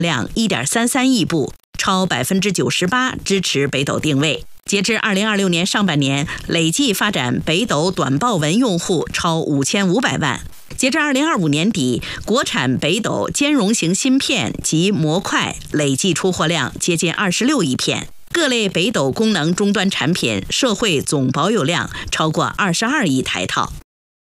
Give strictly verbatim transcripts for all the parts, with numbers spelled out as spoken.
量一点三三亿部，超百分之九十八支持北斗定位。截至二零二六年上半年，累计发展北斗短报文用户超五千五百万。截至二零二五年底，国产北斗兼容型芯片及模块累计出货量接近二十六亿片，各类北斗功能终端产品社会总保有量超过二十二亿台套。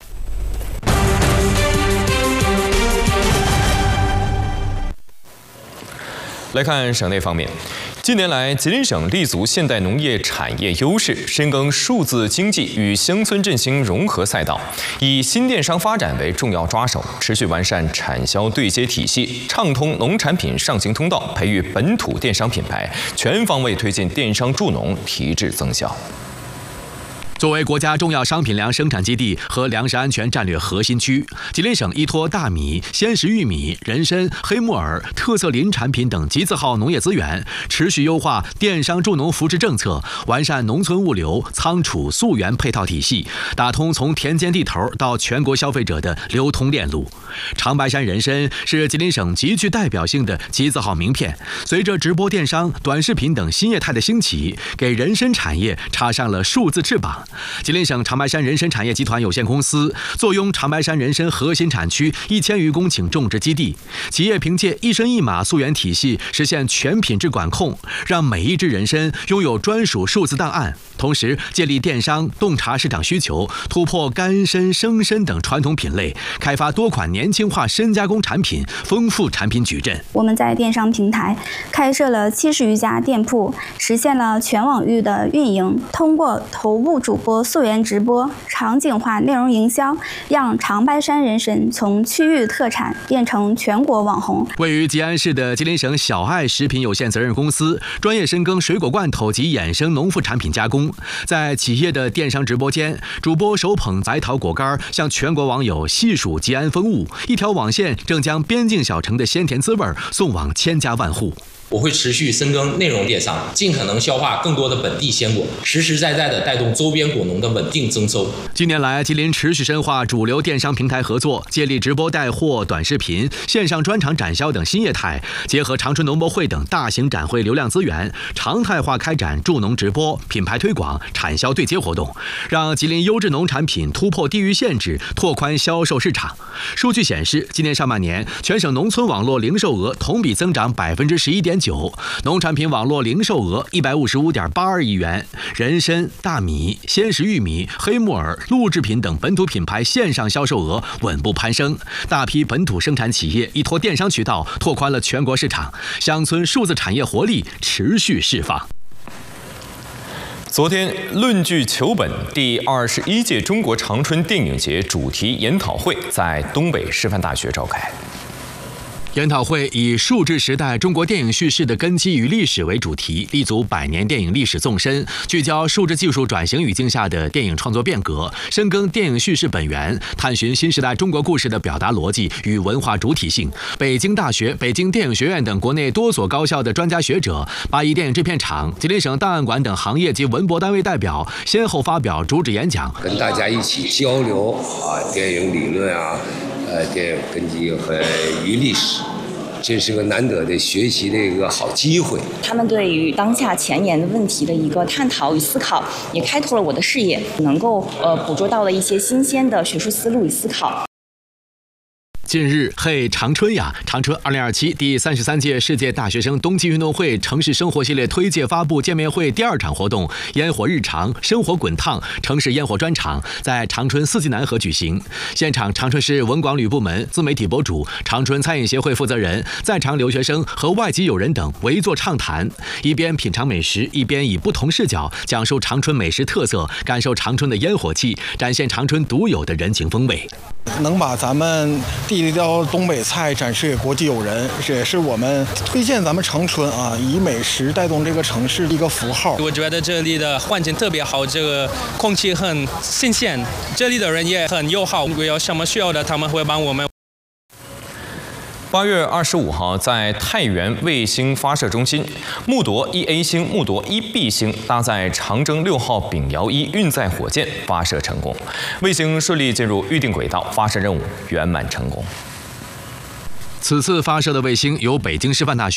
来看省内方面，近年来，吉林省立足现代农业产业优势，深耕数字经济与乡村振兴融合赛道，以新电商发展为重要抓手，持续完善产销对接体系，畅通农产品上行通道，培育本土电商品牌，全方位推进电商助农提质增效。 作为国家重要商品粮生产基地和粮食安全战略核心区，吉林省依托大米、鲜食玉米、人参、黑木耳、特色林产品等集字号农业资源，持续优化电商助农扶持政策，完善农村物流、仓储、溯源配套体系，打通从田间地头到全国消费者的流通链路。长白山人参是吉林省极具代表性的集字号名片，随着直播电商、短视频等新业态的兴起，给人参产业插上了数字翅膀。吉林省长白山人参产业集团有限公司坐拥长白山人参核心产区一千余公顷种植基地，企业凭借一身一马溯源体系实现全品质管控，让每一只人参拥有专属数字档案。同时，建立电商洞察市场需求，突破干参、生参等传统品类，开发多款年轻化深加工产品，丰富产品矩阵。 我们在电商平台开设了七十余家店铺，实现了全网域的运营。通过头部主播溯源直播、场景化内容营销，让长白山人参从区域特产变成全国网红。 位于吉安市的吉林省小爱食品有限责任公司，专业深耕水果罐头及衍生农副产品加工。在企业的电商直播间，主播手捧白桃果干，向全国网友细数吉安风物。一条网线正将边境小城的鲜甜滋味送往千家万户。 我会持续深耕内容电商，尽可能消化更多的本地鲜果，实实在在地带动周边果农的稳定增收。 近年来，吉林持续深化主流电商平台合作，建立直播带货、短视频、线上专场展销等新业态，结合长春农博会等大型展会流量资源，常态化开展助农直播、品牌推广、产销对接活动，让吉林优质农产品突破地域限制，拓宽销售市场。数据显示，今年上半年，全省农村网络零售额同比增长百分之十一点九，农产品网络零售额一百五十五点八二亿元，人参、大米、鲜食玉米、黑木耳、陆制品等本土品牌线上销售额稳步攀升，大批本土生产企业依托电商渠道拓宽了全国市场，乡村数字产业活力持续释放。 昨天，论据求本第二十一届中国长春电影节主题研讨会在东北师范大学召开。 研讨会以数字时代中国电影叙事的根基与历史为主题，立足百年电影历史纵深，聚焦数字技术转型语境下的电影创作变革，深耕电影叙事本源，探寻新时代中国故事的表达逻辑与文化主体性。北京大学、北京电影学院等国内多所高校的专家学者、八一电影制片厂、吉林省档案馆等行业及文博单位代表先后发表主旨演讲， 跟大家一起交流啊，电影理论啊，呃，电影根基和与历史。这是个难得的学习的一个好机会。 他们对于当下前沿的问题的一个探讨与思考，也开拓了我的视野，能够呃捕捉到了一些新鲜的学术思路与思考。 近日，嘿长春呀！长春二零二七第三十三届世界大学生冬季运动会城市生活系列推介发布见面会第二场活动“烟火日常，生活滚烫”城市烟火专场在长春四季南河举行。现场，长春市文广旅部门、自媒体博主、长春餐饮协会负责人、在场留学生和外籍友人等围坐畅谈，一边品尝美食，一边以不同视角讲述长春美食特色，感受长春的烟火气，展现长春独有的人情风味。 能把咱们地道东北菜展示给国际友人，这也是我们推荐咱们长春啊，以美食带动这个城市的一个符号。 我觉得这里的环境特别好，这个空气很新鲜，这里的人也很友好，如果有什么需要的，他们会帮我们。 八月二十五号，在太原卫星发射中心，木铎一 A 星、木铎一 B 星搭载长征六号丙遥一运载火箭发射成功，卫星顺利进入预定轨道，发射任务圆满成功。 此次发射的卫星由北京师范大学